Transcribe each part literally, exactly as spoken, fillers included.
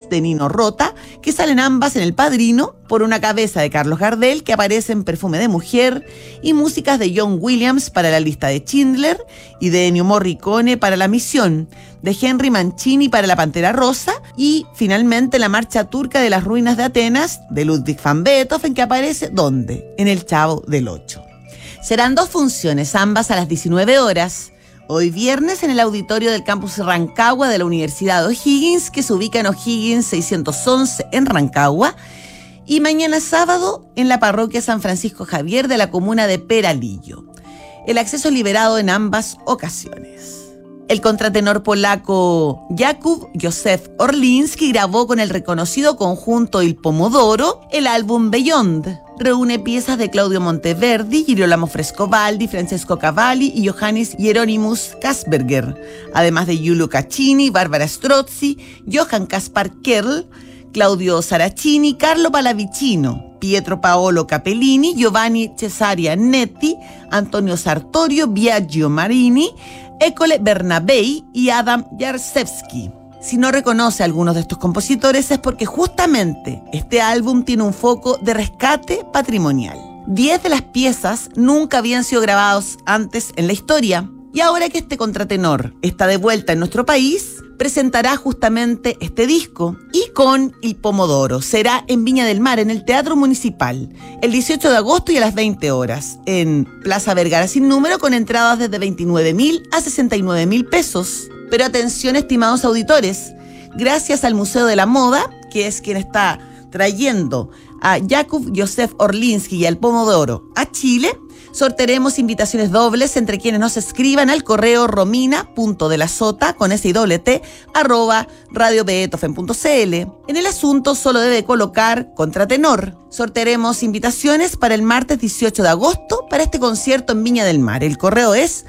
de Nino Rota, que salen ambas en El Padrino, Por una cabeza de Carlos Gardel, que aparece en Perfume de mujer, y músicas de John Williams para La lista de Schindler y de Ennio Morricone para La misión, de Henry Mancini para La pantera rosa, y finalmente la marcha turca de las ruinas de Atenas de Ludwig van Beethoven, que aparece ¿dónde? En El Chavo del Ocho. Serán dos funciones, ambas a las diecinueve horas. Hoy viernes en el auditorio del campus Rancagua de la Universidad O'Higgins, que se ubica en O'Higgins seiscientos once en Rancagua, y mañana sábado en la parroquia San Francisco Javier de la comuna de Peralillo. El acceso es liberado en ambas ocasiones. El contratenor polaco Jakub Józef Orliński grabó con el reconocido conjunto Il Pomodoro el álbum Beyond. Reúne piezas de Claudio Monteverdi, Girolamo Frescobaldi, Francesco Cavalli y Johannes Hieronymus Kasperger, además de Giulio Caccini, Barbara Strozzi, Johann Caspar Kerl, Claudio Saracini, Carlo Pallavicino, Pietro Paolo Capellini, Giovanni Cesaria Netti, Antonio Sartorio, Biagio Marini, École Bernabei y Adam Jarzewski. Si no reconoce a algunos de estos compositores es porque justamente este álbum tiene un foco de rescate patrimonial. Diez de las piezas nunca habían sido grabadas antes en la historia, y ahora que este contratenor está de vuelta en nuestro país, presentará justamente este disco, y con Il Pomodoro será en Viña del Mar, en el Teatro Municipal, el dieciocho de agosto y a las veinte horas, en Plaza Vergara sin número, con entradas desde veintinueve mil a sesenta y nueve mil pesos. Pero atención, estimados auditores, gracias al Museo de la Moda, que es quien está trayendo a Jakub Józef Orliński y al Pomodoro a Chile, sortearemos invitaciones dobles entre quienes nos escriban al correo romina.delasota, con S y doble T, arroba radio beethoven punto c l. En el asunto solo debe colocar contratenor. Sortearemos invitaciones para el martes dieciocho de agosto para este concierto en Viña del Mar. El correo es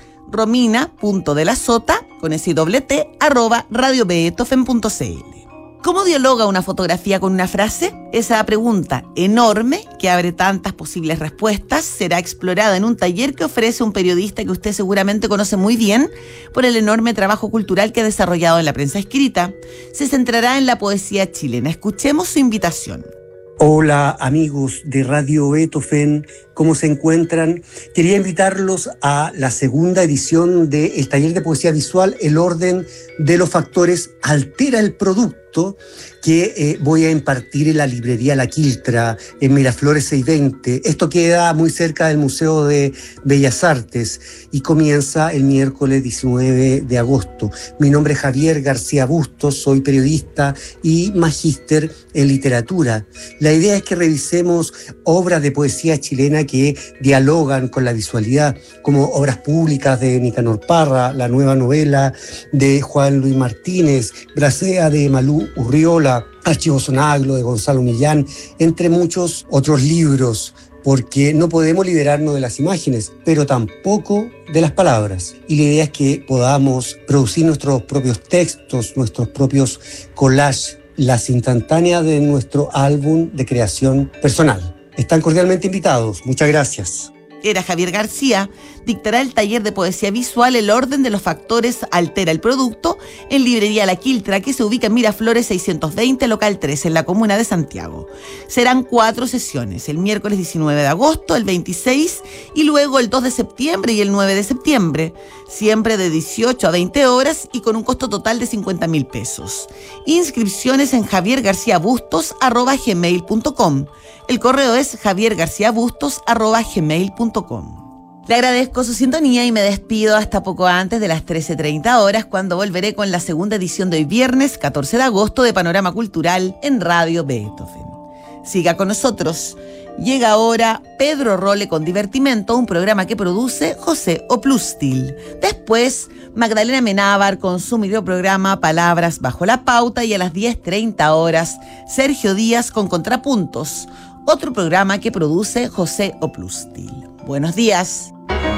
romina.delasota, con S y doble T, arroba radio beethoven punto c l. ¿Cómo dialoga una fotografía con una frase? Esa pregunta enorme, que abre tantas posibles respuestas, será explorada en un taller que ofrece un periodista que usted seguramente conoce muy bien por el enorme trabajo cultural que ha desarrollado en la prensa escrita. Se centrará en la poesía chilena. Escuchemos su invitación. Hola amigos de Radio Beethoven, ¿cómo se encuentran? Quería invitarlos a la segunda edición del taller de poesía visual, El orden de los factores altera el producto, que eh, voy a impartir en la librería La Quiltra, en Miraflores seiscientos veinte. Esto queda muy cerca del Museo de Bellas Artes y comienza el miércoles diecinueve de agosto. Mi nombre es Javier García Bustos, soy periodista y magíster en literatura. La idea es que revisemos obras de poesía chilena que dialogan con la visualidad, como obras públicas de Nicanor Parra, la nueva novela de Juan Luis Martínez, Bracea de Malú Urriola, Archivo Sonaglo de Gonzalo Millán, entre muchos otros libros, porque no podemos liberarnos de las imágenes, pero tampoco de las palabras. Y la idea es que podamos producir nuestros propios textos, nuestros propios collages, las instantáneas de nuestro álbum de creación personal. Están cordialmente invitados. Muchas gracias. Era Javier García, dictará el taller de poesía visual El orden de los factores altera el producto en librería La Quiltra, que se ubica en Miraflores seiscientos veinte, local tres, en la comuna de Santiago. Serán cuatro sesiones, el miércoles diecinueve de agosto, el veintiséis y luego el dos de septiembre y el nueve de septiembre, siempre de dieciocho a veinte horas y con un costo total de cincuenta mil pesos. Inscripciones en javiergarciabustos arroba gmail punto com. El correo es javiergarciabustos arroba gmail punto com. Le agradezco su sintonía y me despido hasta poco antes de las trece treinta horas, cuando volveré con la segunda edición de hoy viernes catorce de agosto de Panorama Cultural en Radio Beethoven. Siga con nosotros. Llega ahora Pedro Role con Divertimento, un programa que produce José Oplustil. Después, Magdalena Menábar con su microprograma Palabras Bajo la Pauta, y a las diez treinta horas, Sergio Díaz con Contrapuntos, otro programa que produce José Oplustil. Buenos días.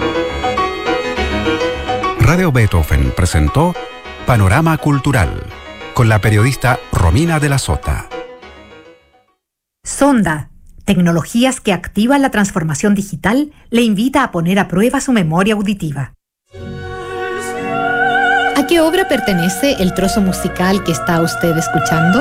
Radio Beethoven presentó Panorama Cultural con la periodista Romina de la Sota. Sonda, tecnologías que activan la transformación digital, le invita a poner a prueba su memoria auditiva. ¿A qué obra pertenece el trozo musical que está usted escuchando?